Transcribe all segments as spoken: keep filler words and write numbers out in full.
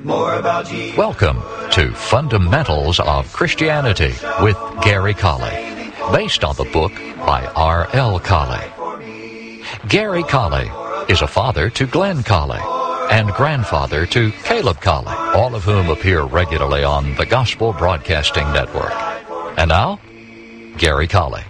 More about Jesus. Welcome to Fundamentals of Christianity with Gary Colley, based on the book by R L Colley. Gary Colley is a father to Glenn Colley and grandfather to Caleb Colley, all of whom appear regularly on the Gospel Broadcasting Network. And now, Gary Colley.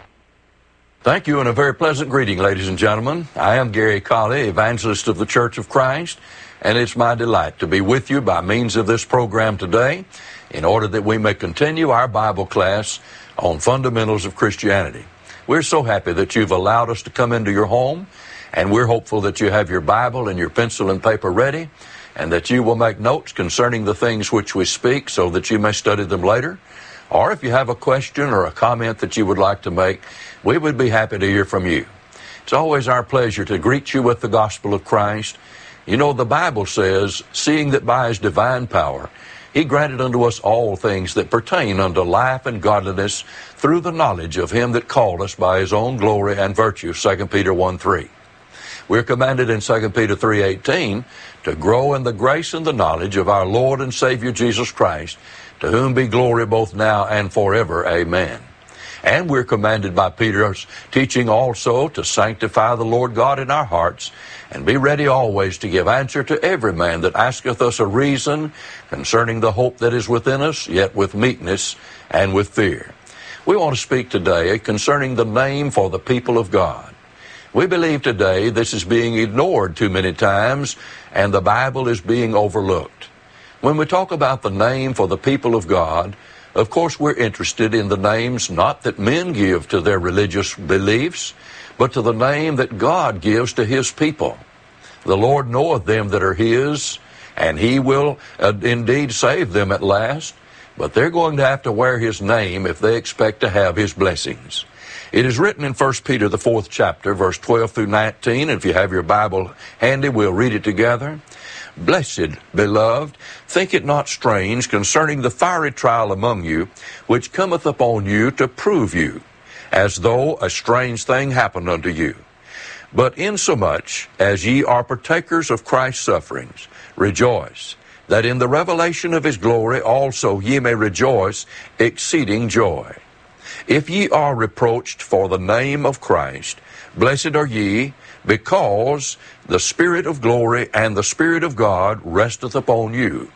Thank you, and a very pleasant greeting, ladies and gentlemen. I am Gary Colley, evangelist of the Church of Christ, and it's my delight to be with you by means of this program today in order that we may continue our Bible class on fundamentals of Christianity. We're so happy that you've allowed us to come into your home, and we're hopeful that you have your Bible and your pencil and paper ready, and that you will make notes concerning the things which we speak so that you may study them later. Or if you have a question or a comment that you would like to make, we would be happy to hear from you. It's always our pleasure to greet you with the gospel of Christ. You know, the Bible says, seeing that by his divine power he granted unto us all things that pertain unto life and godliness through the knowledge of him that called us by his own glory and virtue, Second Peter one three. We're commanded in Second Peter three eighteen to grow in the grace and the knowledge of our Lord and Savior Jesus Christ, to whom be glory both now and forever. Amen. And we're commanded by Peter's teaching also to sanctify the Lord God in our hearts, and be ready always to give answer to every man that asketh us a reason concerning the hope that is within us, yet with meekness and with fear. We want to speak today concerning the name for the people of God. We believe today this is being ignored too many times, and the Bible is being overlooked. When we talk about the name for the people of God, of course we're interested in the names not that men give to their religious beliefs, but to the name that God gives to his people. The Lord knoweth them that are his, and he will uh, indeed save them at last, but they're going to have to wear his name if they expect to have his blessings. It is written in First Peter, the fourth chapter, verse twelve through nineteen, and if you have your Bible handy, we'll read it together. Blessed, beloved, think it not strange concerning the fiery trial among you, which cometh upon you to prove you, as though a strange thing happened unto you. But insomuch as ye are partakers of Christ's sufferings, rejoice, that in the revelation of his glory also ye may rejoice exceeding joy. If ye are reproached for the name of Christ, blessed are ye, because the Spirit of glory and the Spirit of God resteth upon you.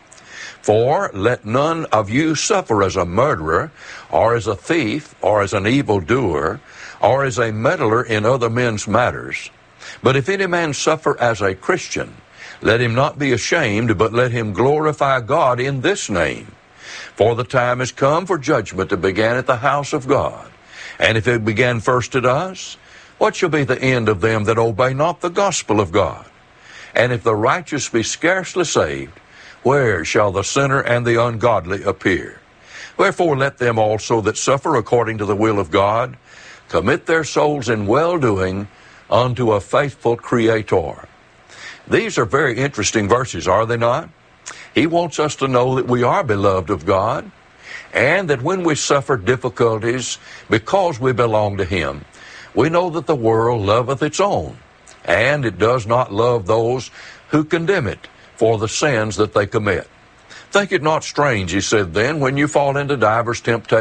For let none of you suffer as a murderer, or as a thief, or as an evildoer, or as a meddler in other men's matters. But if any man suffer as a Christian, let him not be ashamed, but let him glorify God in this name. For the time is come for judgment to begin at the house of God. And if it began first at us, what shall be the end of them that obey not the gospel of God? And if the righteous be scarcely saved, where shall the sinner and the ungodly appear? Wherefore let them also that suffer according to the will of God commit their souls in well-doing unto a faithful Creator. These are very interesting verses, are they not? He wants us to know that we are beloved of God, and that when we suffer difficulties because we belong to him, we know that the world loveth its own, and it does not love those who condemn it for the sins that they commit. Think it not strange, he said then, when you fall into divers temptations,